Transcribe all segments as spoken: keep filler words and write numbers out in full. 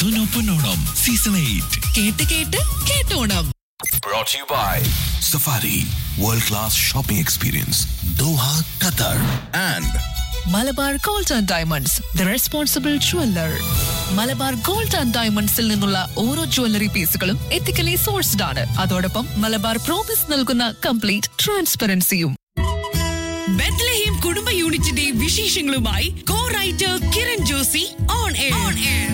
Sunopunoram Season eight. കേട്ട് കേട്ട് കേട്ടോണം. Brought to you by Safari World Class Shopping Experience Doha, Qatar, and Malabar gold and diamonds, the responsible jeweller. Malabar gold and ഡയമണ്ട്സിൽ നിന്നുള്ള ഓരോ jewellery പീസുകളും ethically sourced ആണ്. അതോടൊപ്പം മലബാർ പ്രോമിസ് നൽകുന്ന കംപ്ലീറ്റ് ട്രാൻസ്പെറൻസിയും. ബെത്ലഹേം കുടുംബ യൂണിറ്റിന്റെ വിശേഷങ്ങളുമായി കോ writer Kiran Josy on air.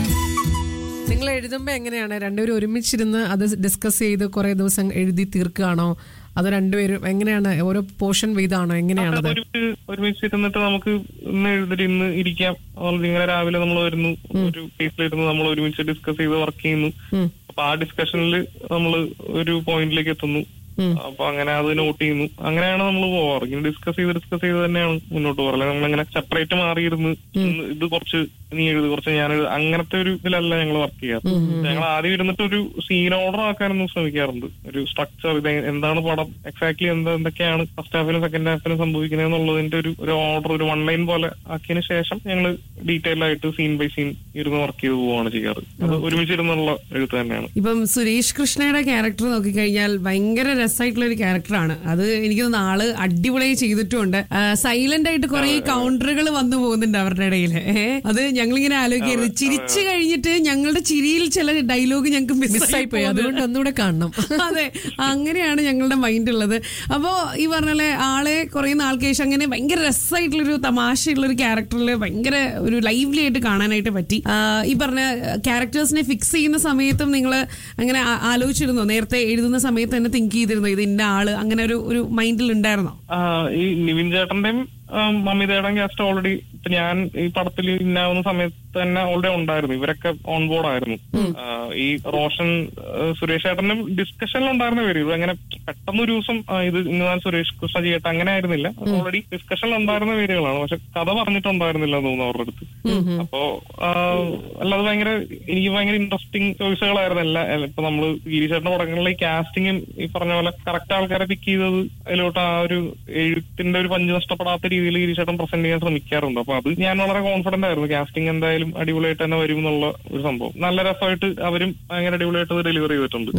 നിങ്ങൾ എഴുതുമ്പോൾ എങ്ങനെയാണ്? രണ്ടുപേരും ഒരുമിച്ചിരുന്ന് അത് ഡിസ്കസ് ചെയ്ത് കുറെ ദിവസം എഴുതി തീർക്കുകയാണോ? അത് രണ്ടുപേരും എങ്ങനെയാണ്? ഓരോ പോർഷൻ വീതാണോ? എങ്ങനെയാണത്? ഒരുമിച്ചിരുന്നിട്ട് നമുക്ക് ഇന്ന് എഴുതിട്ട് ഇന്ന് ഇരിക്കാം. ഇങ്ങനെ രാവിലെ നമ്മൾ വരുന്നു, ഒരു കേസിലിരുന്ന് നമ്മൾ ഒരുമിച്ച് ഡിസ്കസ് ചെയ്ത് വർക്ക് ചെയ്യുന്നു. അപ്പൊ ആ ഡിസ്കഷനിൽ നമ്മൾ ഒരു പോയിന്റിലേക്ക് എത്തുന്നു. അപ്പൊ അങ്ങനെ അത് നോട്ട് ചെയ്യുന്നു. അങ്ങനെയാണ് നമ്മൾ പോവാറ്. ഇങ്ങനെ ഡിസ്കസ് ചെയ്ത് ഡിസ്കസ് ചെയ്ത് തന്നെയാണ് മുന്നോട്ട് പോകാറ്. നമ്മളിങ്ങനെ സെപ്പറേറ്റ് മാറിയിരുന്ന് ഇത് കുറച്ച് നീ എഴുതി കുറച്ച് ഞാൻ എഴുതി അങ്ങനത്തെ ഒരു ഇതിലല്ല ഞങ്ങൾ വർക്ക് ചെയ്യാറ്. ഞങ്ങൾ ആദ്യം ഇരുന്നിട്ട് ഒരു സീൻ ഓർഡർ ആക്കാനൊന്നും ശ്രമിക്കാറുണ്ട്. ഒരു സ്ട്രക്ചർ, ഇത് എന്താണ് പടം, എക്സാക്ട്ലി എന്താ എന്തൊക്കെയാണ് ഫസ്റ്റ് ഹാഫിനും സെക്കൻഡ് ഹാഫിനും സംഭവിക്കുന്നത് എന്നുള്ളതിന്റെ ഒരു ഒരു ഓർഡർ, ഒരു വൺ ലൈൻ പോലെ ആക്കിയതിനു ശേഷം ഞങ്ങൾ ഡീറ്റെയിൽ ആയിട്ട് സീൻ ബൈ സീൻ ഇരുന്ന് വർക്ക് ചെയ്ത് പോവാണ് ചെയ്യാറ്. അത് ഒരുമിച്ചിരുന്നുള്ള എഴുത്ത് തന്നെയാണ്. ഇപ്പം സുരേഷ് കൃഷ്ണയുടെ ക്യാരക്ടർ നോക്കിക്കഴിഞ്ഞാൽ ഭയങ്കര രസമായിട്ടുള്ള ഒരു ക്യാരക്ടറാണ്. അത് എനിക്ക് തോന്നുന്നു ആള് അടിപൊളിയായി ചെയ്തിട്ടുമുണ്ട്. സൈലന്റ് ആയിട്ട് കുറെ കൗണ്ടറുകൾ വന്നു പോകുന്നുണ്ട് അവരുടെ ഇടയിൽ. അത് ഞങ്ങളിങ്ങനെ ആലോചിക്കരുത്, ചിരിച്ചു കഴിഞ്ഞിട്ട് ഞങ്ങളുടെ ചിരിയിൽ ചില ഡയലോഗ് ഞങ്ങൾക്ക് മിസ്സായി പോയി. അതുകൊണ്ട് ഒന്നുകൂടെ കാണണം. അതെ, അങ്ങനെയാണ് ഞങ്ങളുടെ മൈൻഡ് ഉള്ളത്. അപ്പോ ഈ പറഞ്ഞ ആളെ കുറെ നാൾക്ക് ശേഷം അങ്ങനെ ഭയങ്കര രസമായിട്ടുള്ളൊരു തമാശയുള്ളൊരു ക്യാരക്ടറിൽ ഭയങ്കര ഒരു ലൈവ്ലി ആയിട്ട് കാണാനായിട്ട് പറ്റി. ഈ പറഞ്ഞ ക്യാരക്ടേഴ്സിനെ ഫിക്സ് ചെയ്യുന്ന സമയത്തും നിങ്ങൾ അങ്ങനെ ആലോചിച്ചിരുന്നോ? നേരത്തെ എഴുതുന്ന സമയത്ത് തന്നെ തിങ്ക് ചെയ്തിരുന്നോ ഇത് ഇന്ന ആള്? അങ്ങനെ ഒരു ഒരു മൈൻഡിൽ ഉണ്ടായിരുന്നോ? ഈ നിവിൻ ചേട്ടന്റെയും മമിതയുടെയും കാസ്റ്റ് ഓൾറെഡി ഇപ്പൊ ഞാൻ ഈ പടത്തിൽ ഇന്നാവുന്ന സമയത്ത് തന്നെ ഓൾറെഡി ഉണ്ടായിരുന്നു. ഇവരൊക്കെ ഓൺ ബോർഡ് ആയിരുന്നു. ഈ റോഷൻ സുരേഷ് ചേട്ടനും ഡിസ്കഷനിൽ ഉണ്ടായിരുന്ന പേര്. ഇത് അങ്ങനെ പെട്ടെന്ന് ഒരു ദിവസം ഇത് ഇന്ന് ഞാൻ സുരേഷ് കൃഷ്ണ ചെയ്യട്ടെ അങ്ങനെ ആയിരുന്നില്ല. ഓൾറെഡി ഡിസ്കഷനിൽ ഉണ്ടായിരുന്ന പേരുകളാണ്. പക്ഷെ കഥ പറഞ്ഞിട്ടുണ്ടായിരുന്നില്ല തോന്നുന്നു അവരുടെ അടുത്ത്. അപ്പോ അല്ലാതെ ഭയങ്കര എനിക്ക് ഭയങ്കര ഇൻട്രസ്റ്റിംഗ് ചോയ്സുകളായിരുന്നു. എല്ലാ ഇപ്പൊ നമ്മള് ഗിരീഷേട്ടന്റെ പടങ്ങളിലെ കാസ്റ്റിംഗും ഈ പറഞ്ഞ പോലെ കറക്റ്റ് ആൾക്കാരെ പിക്ക് ചെയ്തത് അതിലോട്ട് ആ ഒരു എഴുത്തിന്റെ ഒരു പഞ്ച് നഷ്ടപ്പെടാത്ത രീതിയിൽ ഗിരീഷേട്ടൻ പ്രസന്റ് ചെയ്യാൻ ശ്രമിക്കാറുണ്ട്. അപ്പൊ അത് ഞാൻ വളരെ കോൺഫിഡന്റ് ആയിരുന്നു. കാസ്റ്റിംഗ് എന്തായാലും അടിപൊളിയായിട്ട് തന്നെ വരും എന്നുള്ള ഒരു സംഭവം. നല്ല രസമായിട്ട് അവരും ഭയങ്കര അടിപൊളിയായിട്ട് ഡെലിവറി ചെയ്തിട്ടുണ്ട്.